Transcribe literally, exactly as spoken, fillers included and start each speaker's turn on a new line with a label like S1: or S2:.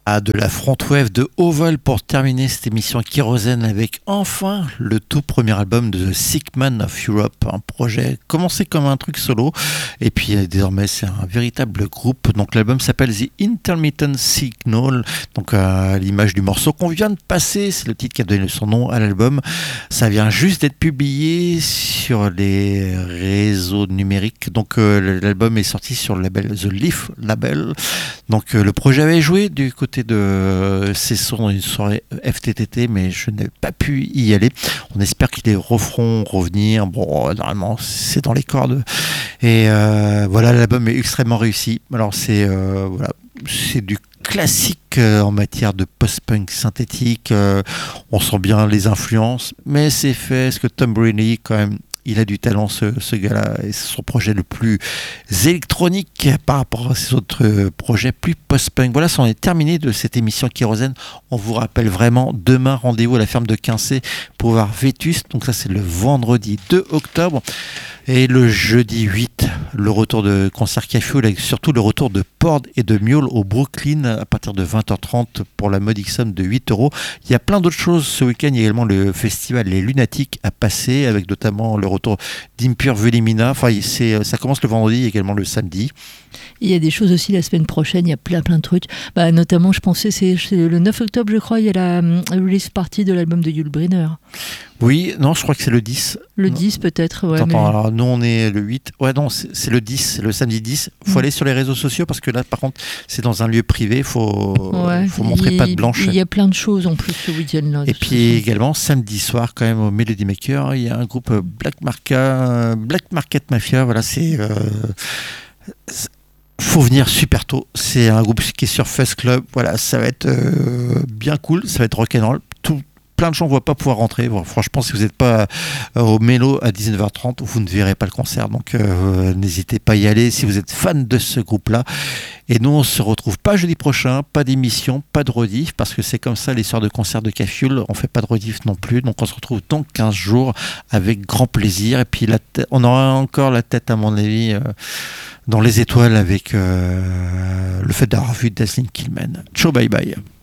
S1: Ah, de la front wave de Oval pour terminer cette émission Kérosène avec enfin le tout premier album de The Sick Man of Europe, un projet commencé comme un truc solo et puis euh, désormais c'est un véritable groupe. Donc l'album s'appelle The Intermittent Signal, donc à euh, l'image du morceau qu'on vient de passer, c'est le titre qui a donné son nom à l'album. Ça vient juste d'être publié sur les réseaux numériques, donc euh, l'album est sorti sur le label The Leaf Label. Donc euh, le projet avait joué du côté de Cesson dans une soirée F T T T, mais je n'ai pas pu y aller. On espère qu'ils les referont revenir. Bon, normalement, c'est dans les cordes. Et euh, voilà, l'album est extrêmement réussi. Alors, c'est euh, voilà, c'est du classique euh, en matière de post-punk synthétique. Euh, on sent bien les influences, mais c'est fait. Est-ce que Tom Brady, quand même, il a du talent, ce, ce gars-là, et c'est son projet le plus électronique par rapport à ses autres projets plus post-punk. Voilà, ça en est terminé de cette émission Kérosène. On vous rappelle vraiment, demain, rendez-vous à la ferme de Quincé pour voir Vétus. Donc ça, c'est le vendredi deux octobre. Et le jeudi huit, le retour de Concert Cafioul, avec surtout le retour de Pord et de Mule au Brooklyn à partir de vingt heures trente pour la modique somme de huit euros. Il y a plein d'autres choses ce week-end. Il y a également le festival Les Lunatiques à passer, avec notamment le retour d'Impure Velimina. Enfin, c'est, ça commence le vendredi et également le samedi.
S2: Il y a des choses aussi la semaine prochaine, il y a plein plein de trucs. Bah, notamment, je pensais, c'est, c'est le neuf octobre, je crois, il y a la um, release party de l'album de Yul Brynner.
S1: Oui, non, je crois que c'est le dix.
S2: Le dix peut-être, ouais.
S1: Attends,
S2: mais...
S1: alors nous on est le huit. Ouais, non, c'est, c'est le dix, c'est le samedi dix. Il faut mmh. aller sur les réseaux sociaux parce que là, par contre, c'est dans un lieu privé, il faut,
S2: ouais,
S1: faut montrer
S2: il,
S1: patte blanche.
S2: Il y a plein de choses en plus ce week-end-là.
S1: Et puis également, samedi soir, quand même, au Melody Maker, il y a un groupe Black, Marca, Black Market Mafia. Voilà, c'est... Euh, c'est faut venir super tôt. C'est un groupe qui est sur Fest Club. Voilà, ça va être euh, bien cool, ça va être rock'n'roll. Tout, plein de gens ne vont pas pouvoir rentrer. Bon, franchement, si vous n'êtes pas euh, au Mélo à dix-neuf heures trente, vous ne verrez pas le concert. Donc, euh, n'hésitez pas à y aller si vous êtes fan de ce groupe-là. Et nous, on se retrouve pas jeudi prochain, pas d'émission, pas de rediff, parce que c'est comme ça l'histoire de concert de Cafioul. On fait pas de rediff non plus. Donc, on se retrouve dans quinze jours avec grand plaisir. Et puis, la t- on aura encore la tête, à mon avis, euh, dans les étoiles avec euh, le fait d'avoir vu Dazzling Killman. Ciao, bye bye.